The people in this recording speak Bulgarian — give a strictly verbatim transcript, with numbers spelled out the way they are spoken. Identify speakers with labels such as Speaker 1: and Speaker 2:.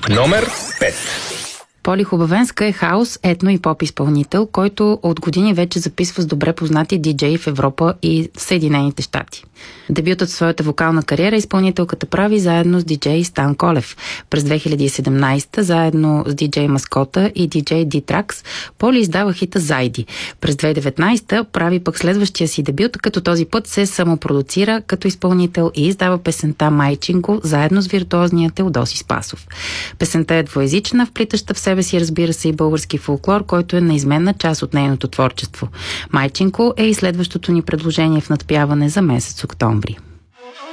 Speaker 1: Номер пет.
Speaker 2: Поли Хубавенска е хаус, етно и поп изпълнител, който от години вече записва с добре познати диджеи в Европа и Съединените щати. Дебютът в своята вокална кариера изпълнителката прави заедно с диджей Стан Колев. През две хиляди и седемнадесета заедно с диджей Маскота и диджей D-Trax Поли издава хита Зайди. През две хиляди и деветнадесета прави пък следващия си дебют, като този път се самопродуцира като изпълнител и издава песента Майчинко заедно с виртуозния Теодоси Спасов. Песента е двоезична, вплитаща в себе си, разбира се, и български фолклор, който е неизменна част от нейното творчество. Майчинко е и следващото ни предложение в надпяване за месец октомври.